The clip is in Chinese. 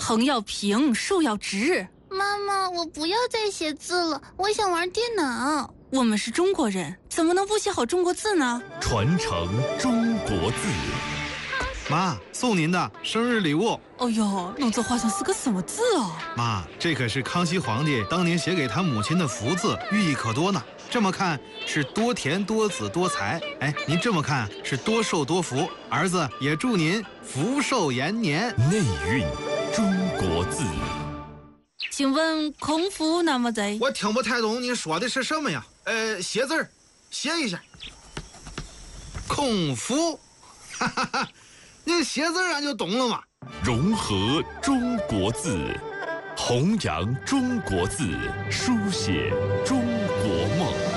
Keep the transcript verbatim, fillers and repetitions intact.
横要平，竖要直。 妈妈，我不要再写字了，我想玩电脑。 我们是中国人，怎么能不写好中国字呢？ 传承中国字。 妈，送您的生日礼物。 哦呦，弄这画像是个什么字啊？ 妈，这可是康熙皇帝当年写给他母亲的福字，寓意可多呢。这么看是多田多子多财，哎，您这么看是多寿多福。儿子也祝您福寿延年。 内蕴中国字。 请问空腹那么在？ 我听不太懂你说的是什么呀？呃，写字儿，写一下。空腹，哈哈哈，你写字俺就懂了嘛。 融合中国字，弘扬中国字，书写中国梦。